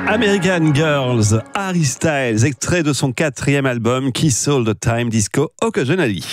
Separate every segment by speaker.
Speaker 1: American Girls, Harry Styles, extrait de son 4e album Kiss All the Time Disco Occasionally.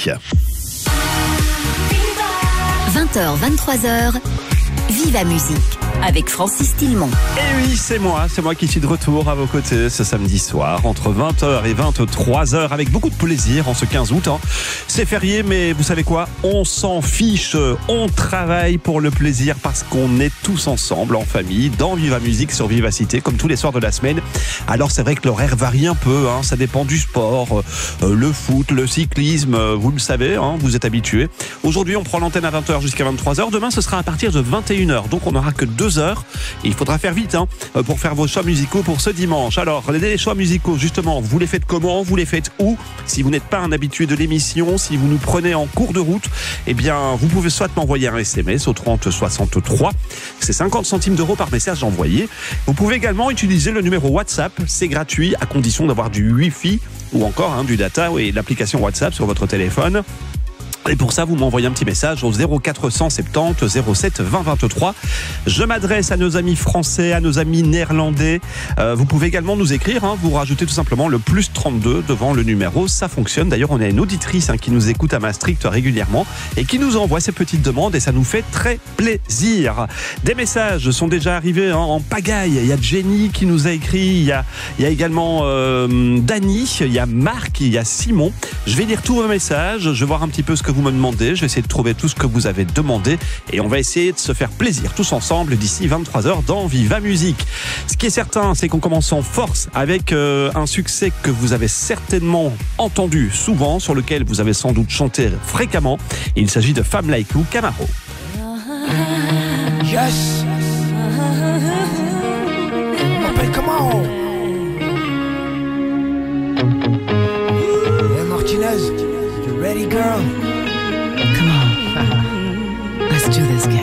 Speaker 2: 20h, 23h, Viva Musique avec Francis Tillemont.
Speaker 1: Et oui, c'est moi qui suis de retour à vos côtés ce samedi soir entre 20h et 23h avec beaucoup de plaisir en ce 15 août. C'est férié, mais vous savez quoi ? On s'en fiche, on travaille pour le plaisir parce qu'on est tous ensemble en famille dans Viva Musique sur Vivacité comme tous les soirs de la semaine. Alors c'est vrai que l'horaire varie un peu, ça dépend du sport, le foot, le cyclisme, vous le savez, vous êtes habitués. Aujourd'hui on prend l'antenne à 20h jusqu'à 23h, demain ce sera à partir de 21h, donc on n'aura que 2 heures. Et il faudra faire vite pour faire vos choix musicaux pour ce dimanche. Alors, les choix musicaux, justement, vous les faites comment ? Vous les faites où ? Si vous n'êtes pas un habitué de l'émission, si vous nous prenez en cours de route, eh bien, vous pouvez soit m'envoyer un SMS au 30 63. C'est 50 centimes d'euros par message envoyé. Vous pouvez également utiliser le numéro WhatsApp. C'est gratuit à condition d'avoir du Wi-Fi ou encore du data et l'application WhatsApp sur votre téléphone. Et pour ça, vous m'envoyez un petit message au 0470 07 20 23. Je m'adresse à nos amis français, à nos amis néerlandais. Vous pouvez également nous écrire. Vous rajoutez tout simplement le plus 32 devant le numéro. Ça fonctionne. D'ailleurs, on a une auditrice qui nous écoute à Maastricht régulièrement et qui nous envoie ces petites demandes et ça nous fait très plaisir. Des messages sont déjà arrivés en pagaille. Il y a Jenny qui nous a écrit. Il y a également Dany. Il y a Marc. Il y a Simon. Je vais lire tous vos messages. Je vais voir un petit peu ce que vous me demandez, je vais essayer de trouver tout ce que vous avez demandé et on va essayer de se faire plaisir tous ensemble d'ici 23h dans Viva Musique. Ce qui est certain, c'est qu'on commence en force avec un succès que vous avez certainement entendu souvent, sur lequel vous avez sans doute chanté fréquemment. Il s'agit de Femme Like You, Camaro.
Speaker 3: Yes.